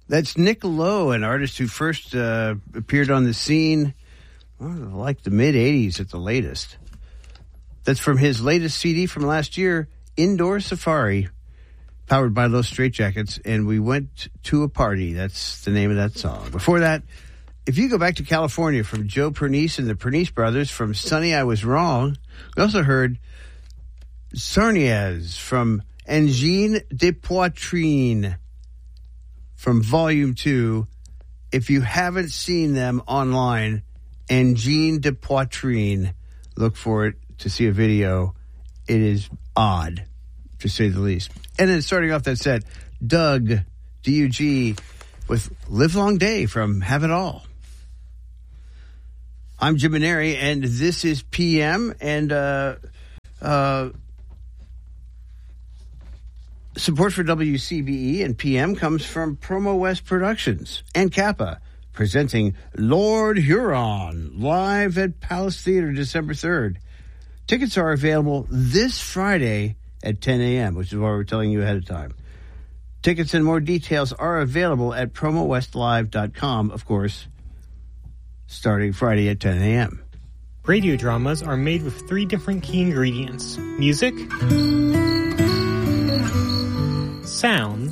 That's Nick Lowe, an artist who first appeared on the scene, like the mid-'80s at the latest. That's from his latest CD from last year, Indoor Safari, powered by Los Straitjackets, and We Went to a Party. That's the name of that song. Before that, If You Go Back to California from Joe Pernice and the Pernice Brothers from Sonny I Was Wrong. We also heard Sarniez from Engine de Poitrine from Volume 2. If you haven't seen them online, Engine de Poitrine, look for it to see a video. It is odd, to say the least. And then starting off that set, Doug, D-U-G, with Livelong Day from Have It All. I'm Jim Maneri, and this is PM, and support for WCBE and PM comes from Promo West Productions and Kappa, presenting Lord Huron live at Palace Theater December 3rd. Tickets are available this Friday at 10 a.m., which is why we're telling you ahead of time. Tickets and more details are available at promowestlive.com, of course, starting Friday at 10 a.m. Radio dramas are made with 3 different key ingredients: music, sound,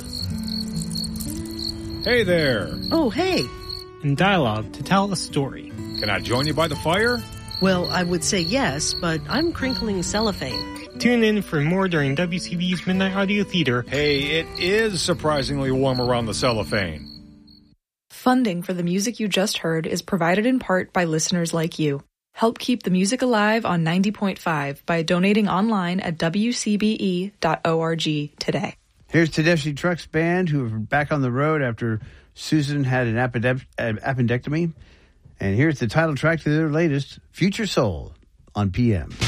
Hey there! Oh, hey. and dialogue to tell a story. Can I join you by the fire? Well, I would say yes, but I'm crinkling cellophane. Tune in for more during WCB's Midnight Audio Theater. Hey, it is surprisingly warm around the cellophane. Funding for the music you just heard is provided in part by listeners like you. Help keep the music alive on 90.5 by donating online at wcbe.org today. Here's Tedeschi Trucks Band, who are back on the road after Susan had an appendectomy. And here's the title track to their latest, Future Soul, on PM.